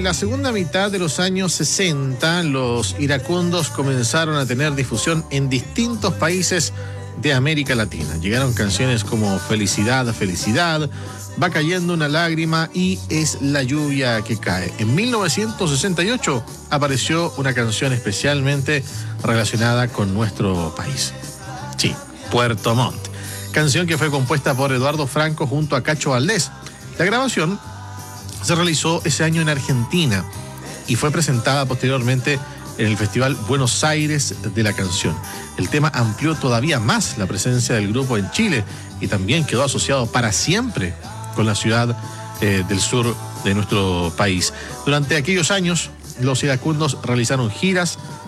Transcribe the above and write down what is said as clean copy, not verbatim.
la segunda mitad de los años 60, los iracundos comenzaron a tener difusión en distintos países de América Latina. Llegaron canciones como Felicidad, Felicidad, Va cayendo una lágrima y Es la lluvia que cae. En 1968 apareció una canción especialmente relacionada con nuestro país. Sí, Puerto Montt. Canción que fue compuesta por Eduardo Franco junto a Cacho Valdés. La grabación se realizó ese año en Argentina y fue presentada posteriormente en el Festival Buenos Aires de la Canción. El tema amplió todavía más la presencia del grupo en Chile y también quedó asociado para siempre con la ciudad del sur de nuestro país. Durante aquellos años, los iracundos realizaron giras